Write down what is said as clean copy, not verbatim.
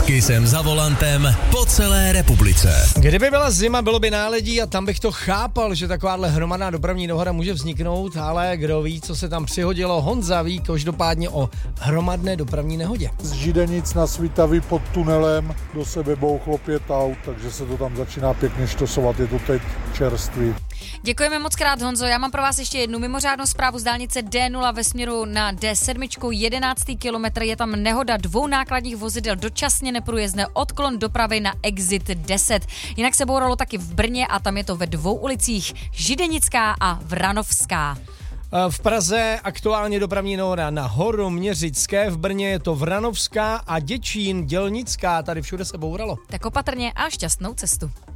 Kisem za volantem po celé republice. Kdyby byla zima, bylo by náledí a tam bych to chápal, že takováhle hromadná dopravní nehoda může vzniknout, ale kdo ví, co se tam přihodilo, Honza ví každopádně o hromadné dopravní nehodě. Z Židenic na Svitavy pod tunelem do sebe bouchlo 5 aut, takže se to tam začíná pěkně štosovat, je to teď čerstvý. Děkujeme moc krát, Honzo. Já mám pro vás ještě jednu mimořádnou zprávu z dálnice D0 ve směru na D7, 11. kilometr. Je tam nehoda 2 nákladních vozidel, dočasně neprůjezdné, odklon dopravy na exit 10. Jinak se bouralo taky v Brně a tam je to ve 2 ulicích, Židenická a Vranovská. V Praze aktuálně dopravní nehoda na Horoměřické, v Brně je to Vranovská a Děčín, Dělnická, tady všude se bouralo. Tak opatrně a šťastnou cestu.